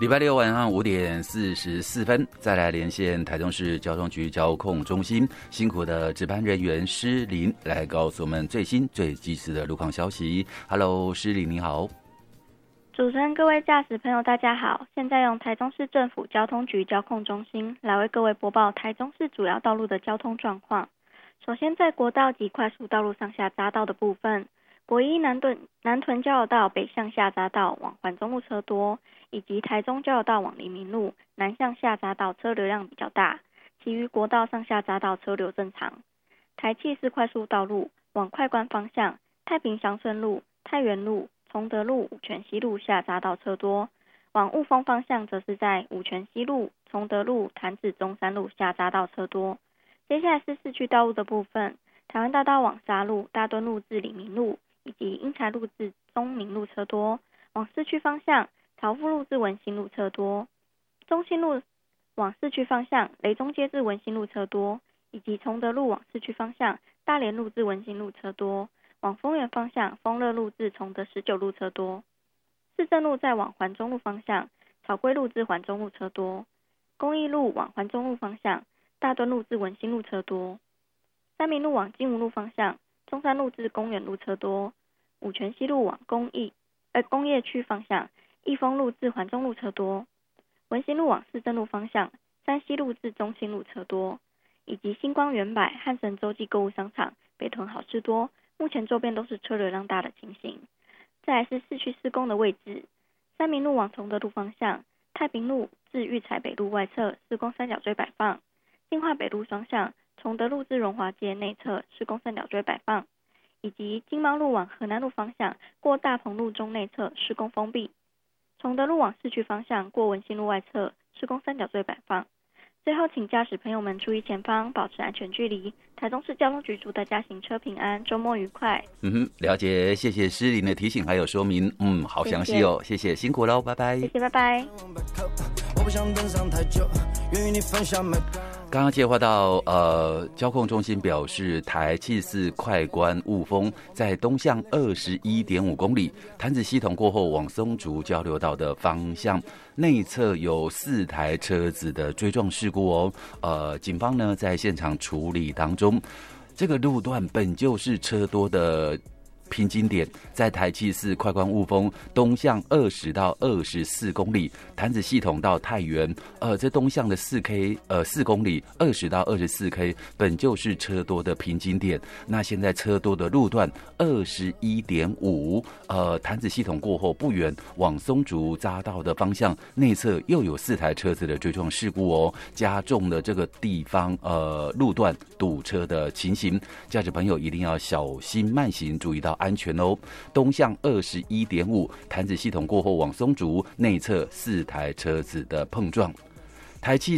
礼拜六晚上5:44，再来连线台中市交通局交控中心辛苦的值班人员施林来告诉我们最新最及时的路况消息。Hello， 施林你好。 主持人、各位驾驶朋友大家好，现在用台中市政府交通局交控中心来为各位播报台中市主要道路的交通状况。首先在国道及快速道路上下匝道的部分，国一南屯交流道北向下匝道往环中路车多，以及台中交流道往黎明路南向下匝道车流量比较大，其余国道上下匝道车流正常。台七四快速道路往快关方向，太平乡村路、太原路、崇德路、五权西路下匝道车多，往雾峰方向则是在五权西路、崇德路、潭子中山路下匝道车多。接下来是市区道路的部分，台湾大道往沙路、大墩路至黎明路以及英才路至中明路车多，往市区方向桃富路至文心路车多，中心路往市区方向雷中街至文心路车多，以及崇德路往市区方向大连路至文心路车多，往丰原方向丰乐路至崇德19路车多。市政路再往环中路方向草龟路至环中路车多，公益路往环中路方向大墩路至文心路车多，三民路往金湖路方向中山路至公园路车多，五权西路往工业区方向益丰路至环中路车多，文心路往市政路方向山西路至中心路车多，以及星光远百、汉神洲际购物商场、北屯好事多，目前周边都是车流量大的情形。再来是市区施工的位置，三民路往崇德路方向太平路至育才北路外侧施工三角锥摆放，进化北路双向崇德路至荣华街内侧施工三角锥摆放，以及金猫路往河南路方向过大鹏路中内侧施工封闭，崇德路往市区方向过文心路外侧施工三角锥摆放。最后请驾驶朋友们注意前方，保持安全距离。台中市交通局祝大家行车平安，周末愉快。 了解，谢谢施林的提醒还有说明，好详细哦，谢谢，辛苦喽，拜拜。 谢谢，拜拜。 我不想等上太久，愿与你分享每个。 刚刚接话到交控中心表示，台74快关雾峰在东向21.5公里，潭子系统过后往松竹交流道的方向内侧有4台车子的追撞事故哦。警方呢在现场处理当中，这个路段本就是车多的瓶颈点，在台74快关雾峰东向20到24公里，潭子系统到太原，这东向的4公里20到24K 本就是车多的瓶颈点。那现在车多的路段21.5，潭子系统过后不远往松竹匝道的方向内侧又有4台车子的追撞事故哦，加重了这个地方路段堵车的情形。驾驶朋友一定要小心慢行，注意到安全哦。东向21.5，潭子系统过后往松竹内侧4台车子的碰撞，台七